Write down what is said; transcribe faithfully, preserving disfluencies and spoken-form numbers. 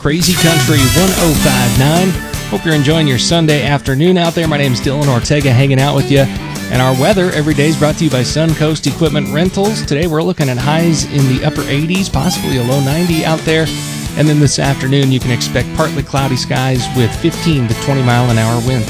Crazy Country one oh five point nine. Hope you're enjoying your Sunday afternoon out there. My name's Dylan Ortega, hanging out with you. And our weather every day is brought to you by Suncoast Equipment Rentals. Today we're looking at highs in the upper eighties, possibly a low ninety out there. And then this afternoon you can expect partly cloudy skies with fifteen to twenty mile an hour winds.